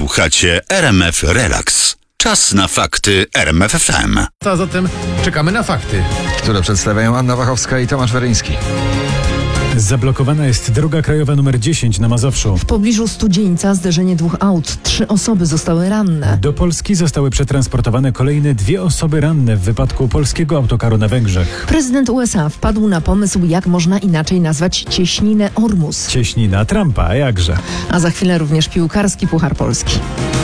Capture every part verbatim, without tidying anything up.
Słuchacie R M F Relax. Czas na fakty R M F F M. A zatem czekamy na fakty, które przedstawiają Anna Wachowska i Tomasz Weryński. Zablokowana jest droga krajowa numer dziesięć na Mazowszu. W pobliżu Studzieńca zderzenie dwóch aut. Trzy osoby zostały ranne. Do Polski zostały przetransportowane kolejne dwie osoby ranne w wypadku polskiego autokaru na Węgrzech. Prezydent U S A wpadł na pomysł, jak można inaczej nazwać cieśninę Ormus. Cieśnina Trumpa, a jakże. A za chwilę również piłkarski Puchar Polski.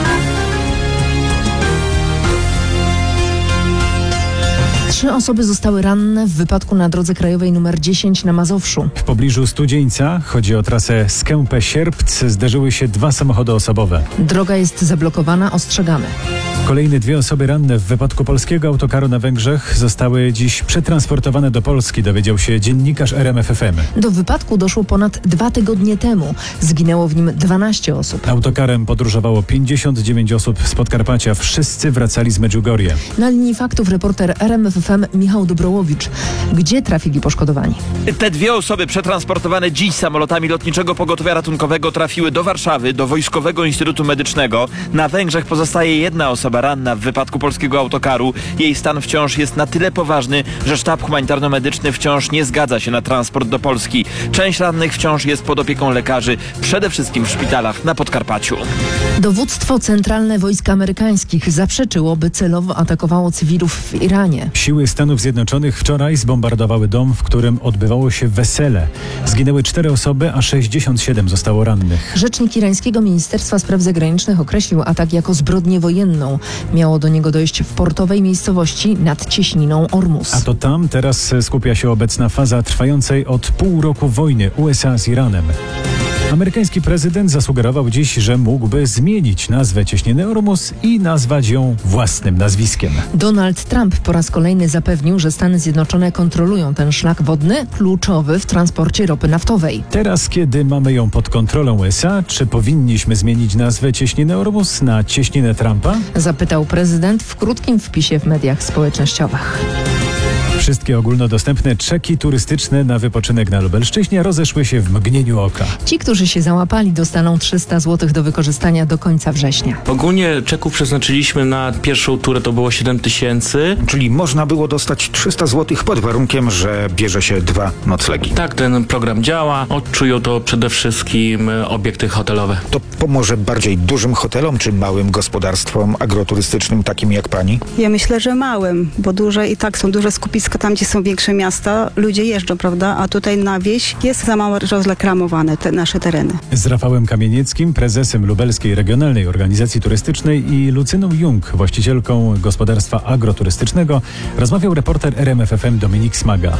Trzy osoby zostały ranne w wypadku na drodze krajowej numer dziesięć na Mazowszu. W pobliżu Studzieńca, chodzi o trasę Skępe-Sierpc, zderzyły się dwa samochody osobowe. Droga jest zablokowana, ostrzegamy. Kolejne dwie osoby ranne w wypadku polskiego autokaru na Węgrzech zostały dziś przetransportowane do Polski, dowiedział się dziennikarz R M F F M. Do wypadku doszło ponad dwa tygodnie temu. Zginęło w nim dwanaście osób. Autokarem podróżowało pięćdziesiąt dziewięć osób z Podkarpacia. Wszyscy wracali z Medjugorje. Na linii faktów reporter R M F F M Michał Dobrołowicz. Gdzie trafili poszkodowani? Te dwie osoby przetransportowane dziś samolotami Lotniczego Pogotowia Ratunkowego trafiły do Warszawy, do Wojskowego Instytutu Medycznego. Na Węgrzech pozostaje jedna osoba ranna w wypadku polskiego autokaru. Jej stan wciąż jest na tyle poważny, że sztab humanitarno-medyczny wciąż nie zgadza się na transport do Polski. Część rannych wciąż jest pod opieką lekarzy, przede wszystkim w szpitalach na Podkarpaciu. Dowództwo Centralne Wojsk Amerykańskich zaprzeczyło, by celowo atakowało cywilów w Iranie. Siły Stanów Zjednoczonych wczoraj zbombardowały dom, w którym odbywało się wesele. Zginęły cztery osoby, a sześćdziesiąt siedem zostało rannych. Rzecznik irańskiego Ministerstwa Spraw Zagranicznych określił atak jako zbrodnię wojenną. Miało do niego dojść w portowej miejscowości nad cieśniną Ormus. A to tam teraz skupia się obecna faza trwającej od pół roku wojny U S A z Iranem. Amerykański prezydent zasugerował dziś, że mógłby zmienić nazwę cieśniny Ormus i nazwać ją własnym nazwiskiem. Donald Trump po raz kolejny zapewnił, że Stany Zjednoczone kontrolują ten szlak wodny, kluczowy w transporcie ropy naftowej. Teraz, kiedy mamy ją pod kontrolą U S A, czy powinniśmy zmienić nazwę cieśniny Ormus na cieśninę Trumpa? Zapytał prezydent w krótkim wpisie w mediach społecznościowych. Wszystkie ogólnodostępne czeki turystyczne na wypoczynek na Lubelszczyźnie rozeszły się w mgnieniu oka. Ci, którzy się załapali, dostaną trzysta złotych do wykorzystania do końca września. Ogólnie czeków przeznaczyliśmy na pierwszą turę, to było siedem tysięcy. Czyli można było dostać trzysta złotych pod warunkiem, że bierze się dwa noclegi. Tak, ten program działa. Odczują to przede wszystkim obiekty hotelowe. To pomoże bardziej dużym hotelom czy małym gospodarstwom agroturystycznym takim jak pani? Ja myślę, że małym, bo duże i tak są duże skupiska tam, gdzie są większe miasta. Ludzie jeżdżą, prawda? A tutaj na wieś jest za mało rozreklamowane te nasze tereny. Z Rafałem Kamienieckim, prezesem Lubelskiej Regionalnej Organizacji Turystycznej i Lucyną Jung, właścicielką gospodarstwa agroturystycznego, rozmawiał reporter R M F F M Dominik Smaga.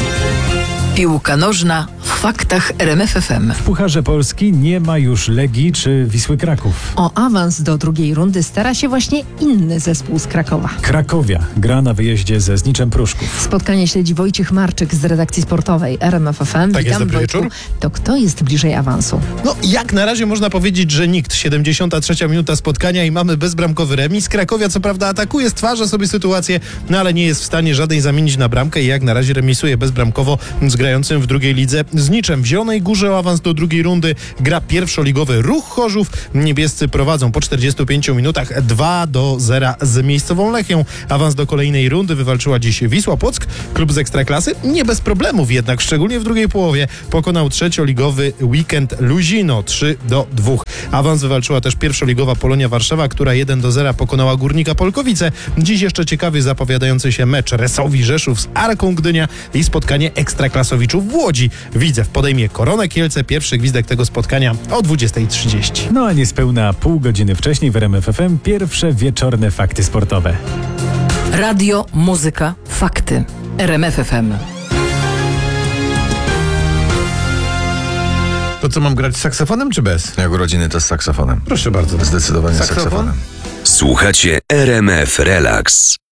Piłka nożna w faktach R M F F M. W Pucharze Polski nie ma już Legii czy Wisły Kraków. O awans do drugiej rundy stara się właśnie inny zespół z Krakowa. Krakowia gra na wyjeździe ze Zniczem Pruszków. Spotkanie śledzi Wojciech Marczyk z redakcji sportowej R M F F M. Tak jest, Witam, dobry Wojtku. wieczór. To kto jest bliżej awansu? No, jak na razie można powiedzieć, że nikt. siedemdziesiąta trzecia minuta spotkania i mamy bezbramkowy remis. Krakowia co prawda atakuje, stwarza sobie sytuację, no ale nie jest w stanie żadnej zamienić na bramkę i jak na razie remisuje bezbramkowo z grającym w drugiej lidze z Niczem. W Zielonej Górze o awans do drugiej rundy gra pierwszoligowy Ruch Chorzów. Niebiescy prowadzą po czterdziestu pięciu minutach dwa do zera z miejscową Lechią. Awans do kolejnej rundy wywalczyła dziś Wisła Płock. Klub z Ekstraklasy nie bez problemów jednak, szczególnie w drugiej połowie pokonał trzecioligowy Weekend Luzino trzy do dwóch. Awans wywalczyła też pierwszoligowa Polonia Warszawa, która jeden do zera pokonała Górnika Polkowice. Dziś jeszcze ciekawy zapowiadający się mecz Resowi Rzeszów z Arką Gdynia i spotkanie ekstraklasowiczów w Łodzi. Widzew podejmie Koronę Kielce. Pierwszy gwizdek tego spotkania o dwudziestej trzydzieści. No a niespełna pół godziny wcześniej w R M F F M pierwsze wieczorne fakty sportowe. Radio, muzyka, fakty. R M F F M. To co, mam grać z saksofonem czy bez? Jak urodziny to z saksofonem. Proszę bardzo. Zdecydowanie z Saksofon? saksofonem. Słuchacie R M F Relax.